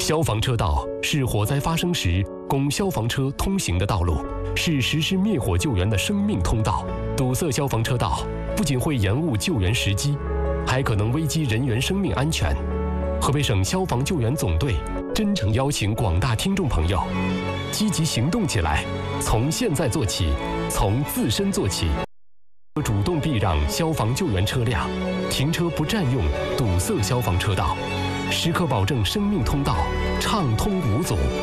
消防车道是火灾发生时供消防车通行的道路，是实施灭火救援的生命通道。堵塞消防车道不仅会延误救援时机，还可能危及人员生命安全。河北省消防救援总队真诚邀请广大听众朋友积极行动起来，从现在做起，从自身做起，主动避让消防救援车辆，停车不占用堵塞消防车道，时刻保证生命通道畅通无阻。